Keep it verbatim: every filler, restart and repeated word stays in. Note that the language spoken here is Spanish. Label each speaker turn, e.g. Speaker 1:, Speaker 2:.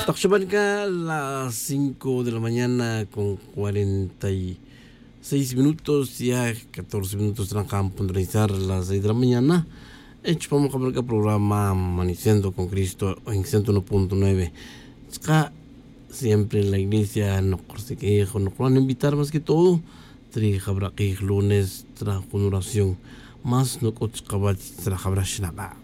Speaker 1: Taxabanca, las cinco de la mañana con cuarenta y seis minutos, ya catorce minutos trabajan para puntualizar las seis de la mañana. Hecho, vamos a ver el programa Amaneciendo con Cristo en ciento uno punto nueve. Siempre en la iglesia no corse que nos van a invitar más que todo. Tres habrá que lunes tras una oración más no coches caballos tras habrá shnaba.